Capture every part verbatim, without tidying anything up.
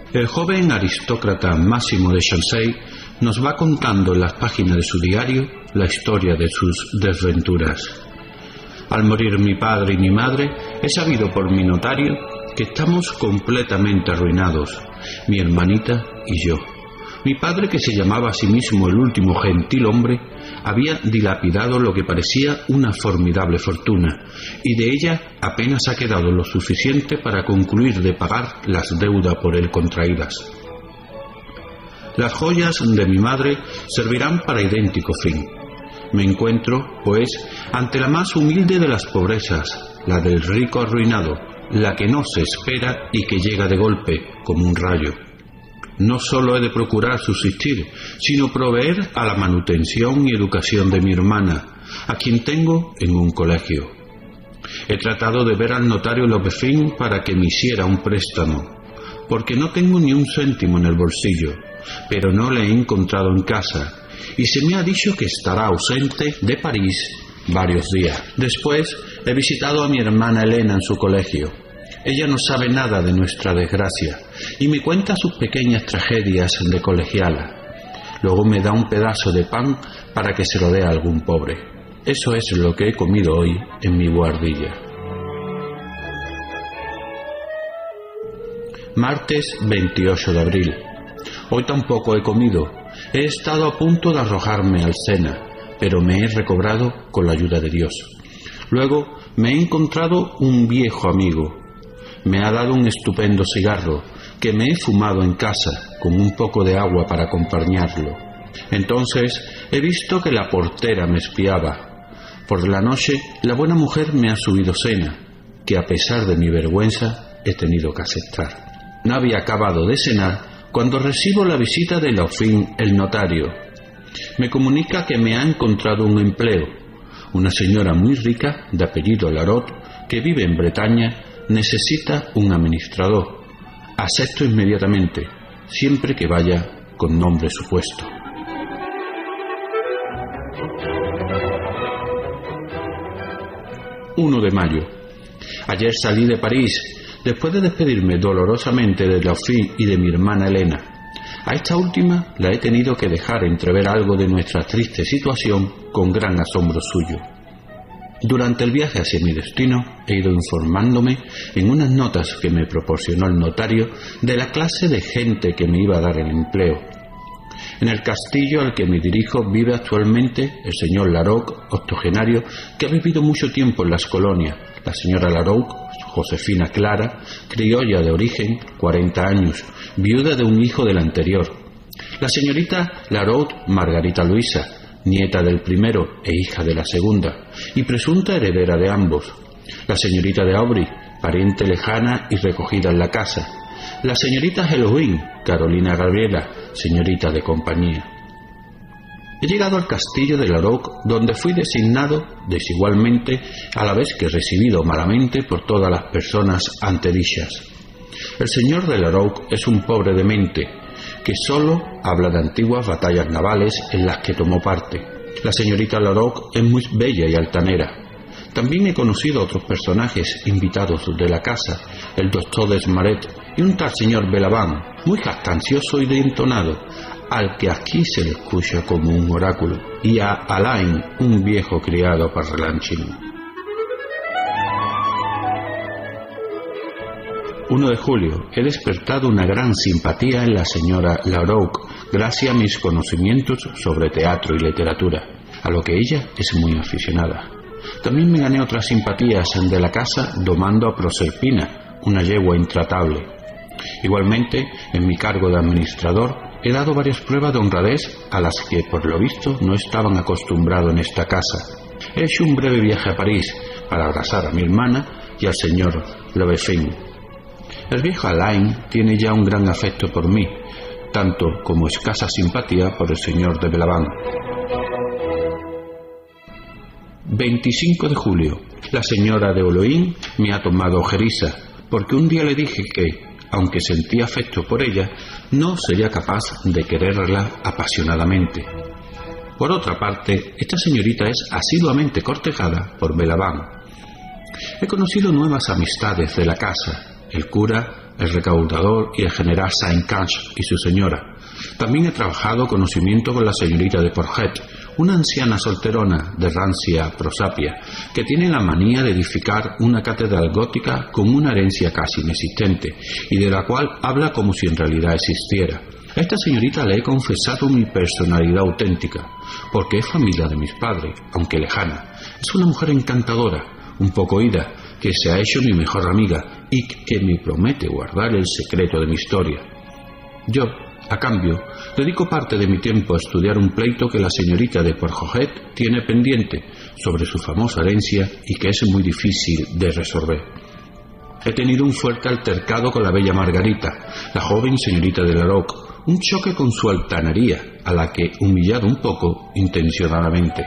El joven aristócrata Máximo de Chancey nos va contando en las páginas de su diario la historia de sus desventuras. Al morir mi padre y mi madre, he sabido por mi notario que estamos completamente arruinados, mi hermanita y yo. Mi padre, que se llamaba a sí mismo el último gentil hombre, había dilapidado lo que parecía una formidable fortuna, y de ella apenas ha quedado lo suficiente para concluir de pagar las deudas por él contraídas. Las joyas de mi madre servirán para idéntico fin. Me encuentro, pues, ante la más humilde de las pobrezas, la del rico arruinado, la que no se espera y que llega de golpe, como un rayo. No solo he de procurar subsistir, sino proveer a la manutención y educación de mi hermana, a quien tengo en un colegio. He tratado de ver al notario Lopefín para que me hiciera un préstamo, porque no tengo ni un céntimo en el bolsillo, pero no le he encontrado en casa, y se me ha dicho que estará ausente de París varios días. Después he visitado a mi hermana Elena en su colegio. Ella no sabe nada de nuestra desgracia y me cuenta sus pequeñas tragedias de colegiala. Luego me da un pedazo de pan para que se lo dé a algún pobre. Eso es lo que he comido hoy en mi buhardilla. Martes veintiocho de abril. Hoy tampoco he comido. He estado a punto de arrojarme al Sena, pero me he recobrado con la ayuda de Dios. Luego me he encontrado un viejo amigo. Me ha dado un estupendo cigarro que me he fumado en casa con un poco de agua para acompañarlo. Entonces he visto que la portera me espiaba. Por la noche la buena mujer me ha subido cena, que a pesar de mi vergüenza he tenido que aceptar. No había acabado de cenar cuando recibo la visita de Lopefín, el notario. Me comunica que me ha encontrado un empleo. Una señora muy rica, de apellido Larot, que vive en Bretaña, necesita un administrador. Acepto inmediatamente, siempre que vaya con nombre supuesto. primero de mayo. Ayer salí de París, después de despedirme dolorosamente de Lopefín y de mi hermana Elena. A esta última la he tenido que dejar entrever algo de nuestra triste situación con gran asombro suyo. Durante el viaje hacia mi destino he ido informándome en unas notas que me proporcionó el notario de la clase de gente que me iba a dar el empleo. En el castillo al que me dirijo vive actualmente el señor Larocque, octogenario, que ha vivido mucho tiempo en las colonias. La señora Larocque, Josefina Clara, criolla de origen, cuarenta años, viuda de un hijo del anterior. La señorita Larocque, Margarita Luisa, nieta del primero e hija de la segunda, y presunta heredera de ambos. La señorita de Aubry, pariente lejana y recogida en la casa. La señorita Halloween, Carolina Gabriela, señorita de compañía. He llegado al castillo de Larocque, donde fui designado desigualmente, a la vez que recibido malamente por todas las personas antedichas. El señor de Larocque es un pobre demente, que solo habla de antiguas batallas navales en las que tomó parte. La señorita Larocque es muy bella y altanera. También he conocido a otros personajes invitados de la casa, el doctor Desmaret y un tal señor Belaván, muy jactancioso y de entonado, al que aquí se le escucha como un oráculo, y a Alain, un viejo criado parlanchín. primero de julio. He despertado una gran simpatía en la señora Larocque, gracias a mis conocimientos sobre teatro y literatura, a lo que ella es muy aficionada. También me gané otras simpatías de la casa domando a Proserpina, una yegua intratable. Igualmente, en mi cargo de administrador, he dado varias pruebas de honradez a las que, por lo visto, no estaban acostumbrados en esta casa. He hecho un breve viaje a París para abrazar a mi hermana y al señor Lopefín. El viejo Alain tiene ya un gran afecto por mí, tanto como escasa simpatía por el señor de Belaván. veinticinco de julio. La señora de Oloín me ha tomado ojeriza, porque un día le dije que, aunque sentía afecto por ella, no sería capaz de quererla apasionadamente. Por otra parte, esta señorita es asiduamente cortejada por Belaván. He conocido nuevas amistades de la casa. El cura el recaudador y el general Saint-Cage y su señora. También he trabajado conocimiento con la señorita de Porget, una anciana solterona de rancia prosapia, que tiene la manía de edificar una catedral gótica con una herencia casi inexistente, y de la cual habla como si en realidad existiera. A esta señorita le he confesado mi personalidad auténtica, porque es familia de mis padres, aunque lejana. Es una mujer encantadora, un poco oída, que se ha hecho mi mejor amiga y que me promete guardar el secreto de mi historia. Yo, a cambio, dedico parte de mi tiempo a estudiar un pleito que la señorita de Porjoget tiene pendiente sobre su famosa herencia y que es muy difícil de resolver. He tenido un fuerte altercado con la bella Margarita, la joven señorita de Larocque, un choque con su altanería, a la que he humillado un poco intencionadamente.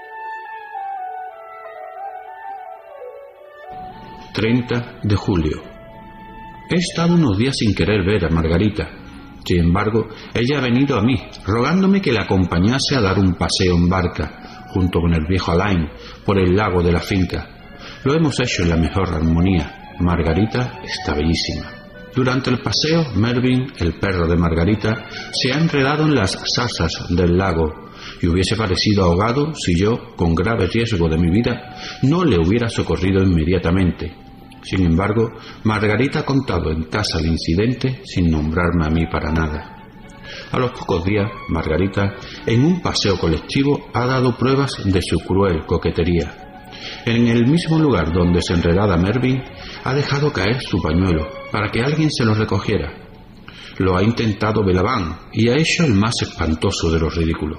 treinta de julio. He estado unos días sin querer ver a Margarita. Sin embargo, ella ha venido a mí, rogándome que la acompañase a dar un paseo en barca, junto con el viejo Alain, por el lago de la finca. Lo hemos hecho en la mejor armonía. Margarita está bellísima. Durante el paseo, Mervyn, el perro de Margarita, se ha enredado en las zarzas del lago y hubiese parecido ahogado si yo, con grave riesgo de mi vida, no le hubiera socorrido inmediatamente. Sin embargo, Margarita ha contado en casa el incidente sin nombrarme a mí para nada. A los pocos días, Margarita, en un paseo colectivo, ha dado pruebas de su cruel coquetería. En el mismo lugar donde se enredaba Mervyn, ha dejado caer su pañuelo para que alguien se lo recogiera. Lo ha intentado Belaván y ha hecho el más espantoso de los ridículos.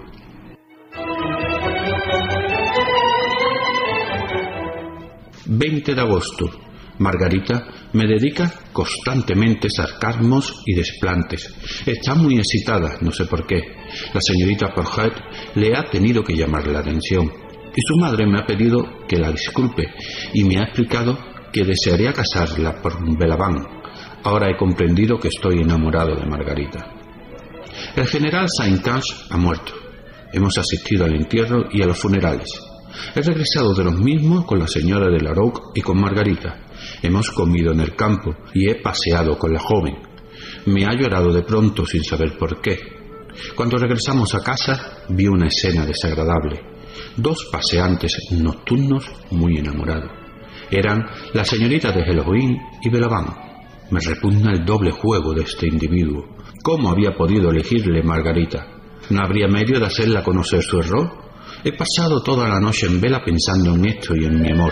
veinte de agosto. Margarita me dedica constantemente sarcasmos y desplantes. Está muy excitada, no sé por qué. La señorita Porget le ha tenido que llamar la atención y su madre me ha pedido que la disculpe y me ha explicado que desearía casarla por Belaván. Ahora he comprendido que estoy enamorado de Margarita. El general Saint-Cage ha muerto. Hemos asistido al entierro y a los funerales. He regresado de los mismos con la señora de Larocque y con Margarita. Hemos comido en el campo y he paseado con la joven. Me ha llorado de pronto sin saber por qué. Cuando regresamos a casa vi una escena desagradable. Dos paseantes nocturnos muy enamorados. Eran la señorita de Halloween y Belaván. Me repugna el doble juego de este individuo. ¿Cómo había podido elegirle Margarita? ¿No habría medio de hacerla conocer su error? He pasado toda la noche en vela pensando en esto y en mi amor.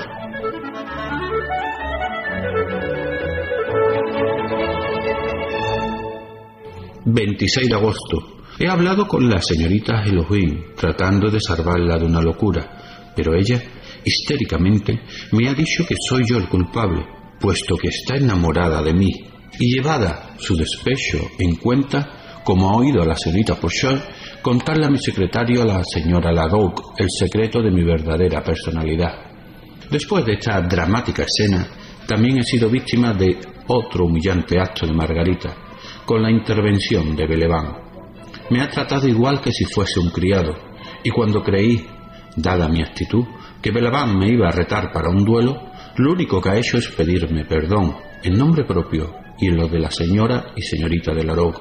veintiséis de agosto. He hablado con la señorita Halloween, tratando de salvarla de una locura, pero ella, histéricamente, me ha dicho que soy yo el culpable, puesto que está enamorada de mí, y llevada su despecho en cuenta, como ha oído a la señorita Porchon contarle a mi secretario, a la señora Larocque, el secreto de mi verdadera personalidad. Después de esta dramática escena, también he sido víctima de otro humillante acto de Margarita, con la intervención de Belaván. Me ha tratado igual que si fuese un criado, y cuando creí, dada mi actitud, que Belaván me iba a retar para un duelo, lo único que ha hecho es pedirme perdón, en nombre propio y en lo de la señora y señorita de Larocque.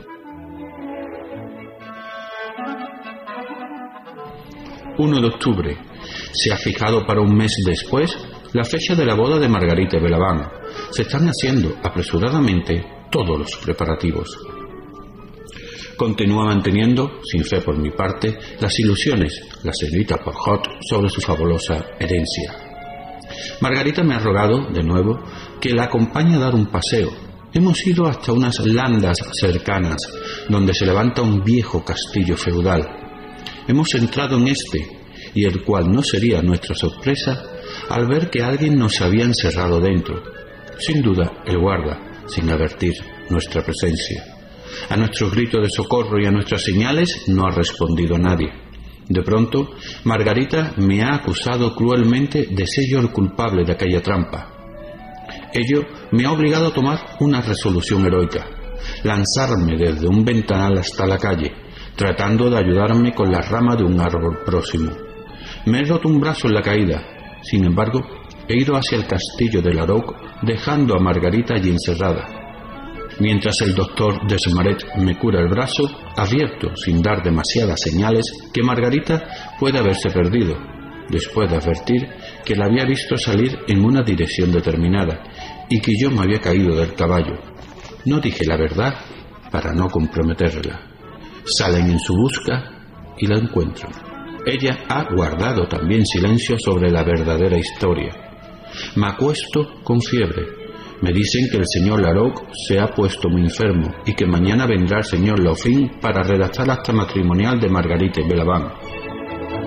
primero de octubre. Se ha fijado para un mes después la fecha de la boda de Margarita y Belaván. Se están haciendo apresuradamente todos los preparativos. Continúa manteniendo, sin fe por mi parte, las ilusiones, la señorita Porjot, sobre su fabulosa herencia. Margarita me ha rogado, de nuevo, que la acompañe a dar un paseo. Hemos ido hasta unas landas cercanas, donde se levanta un viejo castillo feudal. Hemos entrado en este, y el cual no sería nuestra sorpresa al ver que alguien nos había encerrado dentro. Sin duda, el guarda, sin advertir nuestra presencia. A nuestros gritos de socorro y a nuestras señales no ha respondido nadie. De pronto, Margarita me ha acusado cruelmente de ser yo el culpable de aquella trampa. Ello me ha obligado a tomar una resolución heroica, lanzarme desde un ventanal hasta la calle, tratando de ayudarme con la rama de un árbol próximo. Me he roto un brazo en la caída. Sin embargo, he ido hacia el castillo de Larocque, dejando a Margarita allí encerrada. mientras el doctor Desmaret me cura el brazo, advierto, sin dar demasiadas señales, que Margarita puede haberse perdido, después de advertir que la había visto salir en una dirección determinada y que yo me había caído del caballo. No dije la verdad para no comprometerla. Salen en su busca y la encuentran. Ella ha guardado también silencio sobre la verdadera historia. Me acuesto con fiebre. Me dicen que el señor Larocque se ha puesto muy enfermo y que mañana vendrá el señor Laufin para redactar acta matrimonial de Margarita y Belavant.